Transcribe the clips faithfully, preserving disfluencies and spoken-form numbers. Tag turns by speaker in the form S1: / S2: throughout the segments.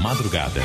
S1: madrugada.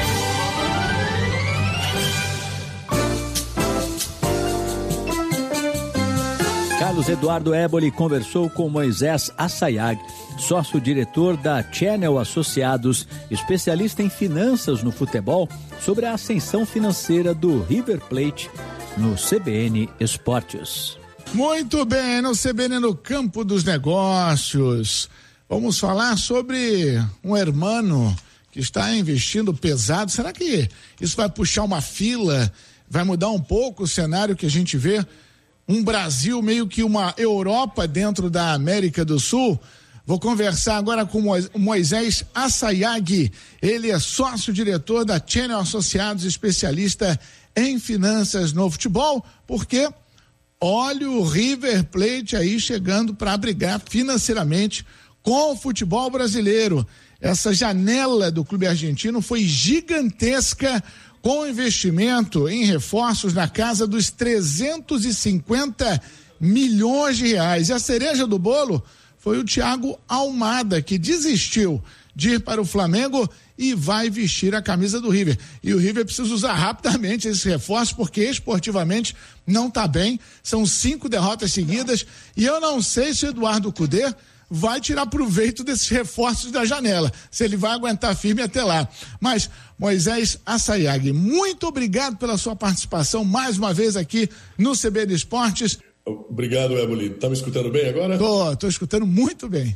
S2: Carlos Eduardo Éboli conversou com Moisés Assayag, sócio-diretor da Channel Associados, especialista em finanças no futebol, sobre a ascensão financeira do River Plate no C B N Esportes.
S3: Muito bem, no C B N no Campo dos Negócios. Vamos falar sobre um hermano que está investindo pesado. Será que isso vai puxar uma fila? Vai mudar um pouco o cenário que a gente vê? Um Brasil meio que uma Europa dentro da América do Sul? Vou conversar agora com Moisés Assayag. Ele é sócio-diretor da Channel Associados, especialista em finanças no futebol, porque olha o River Plate aí chegando para brigar financeiramente com o futebol brasileiro. Essa janela do clube argentino foi gigantesca, com investimento em reforços na casa dos trezentos e cinquenta milhões de reais. E a cereja do bolo foi o Thiago Almada, que desistiu de ir para o Flamengo e vai vestir a camisa do River. E o River precisa usar rapidamente esses reforços, porque esportivamente não está bem. São cinco derrotas seguidas e eu não sei se o Eduardo Cudê vai tirar proveito desses reforços da janela, se ele vai aguentar firme até lá. Mas, Moisés Assayag, muito obrigado pela sua participação mais uma vez aqui no C B N Esportes.
S4: Obrigado, Éboli. Tá me escutando bem agora?
S3: Tô, tô escutando muito bem.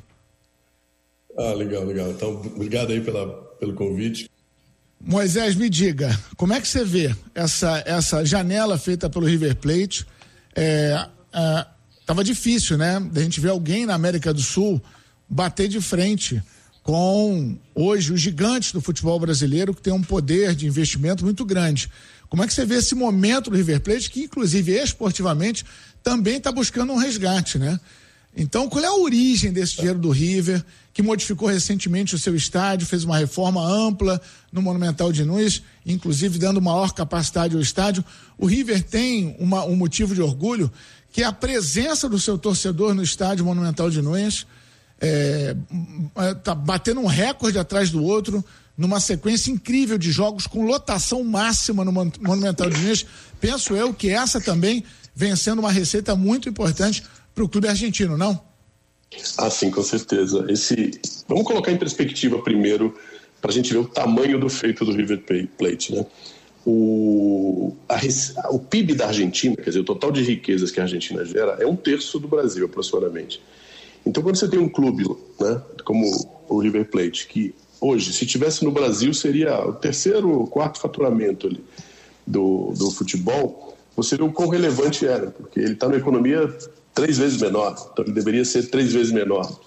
S4: Ah, legal, legal. Então, obrigado aí pela, pelo convite.
S3: Moisés, me diga, como é que você vê essa, essa janela feita pelo River Plate? É, é, tava difícil, né? Da gente ver alguém na América do Sul bater de frente com, hoje, os gigantes do futebol brasileiro, que tem um poder de investimento muito grande. Como é que você vê esse momento do River Plate, que inclusive esportivamente também está buscando um resgate, né? Então, qual é a origem desse dinheiro do River, que modificou recentemente o seu estádio, fez uma reforma ampla no Monumental de Nunes, inclusive dando maior capacidade ao estádio? O River tem uma, um motivo de orgulho, que é a presença do seu torcedor no estádio Monumental de Nunes, é, tá batendo um recorde atrás do outro, numa sequência incrível de jogos com lotação máxima no Monumental de Nunes. Penso eu que essa também vem sendo uma receita muito importante para o clube argentino, não?
S4: Ah, sim, com certeza. Esse... Vamos colocar em perspectiva primeiro, para a gente ver o tamanho do feito do River Plate, né? O, a, o P I B da Argentina, quer dizer, o total de riquezas que a Argentina gera é um terço do Brasil, aproximadamente. Então, quando você tem um clube, né, como o River Plate, que hoje, se tivesse no Brasil, seria o terceiro, quarto faturamento ali do, do futebol, você vê o quão relevante era, porque ele está numa economia três vezes menor, então ele deveria ser três vezes menor.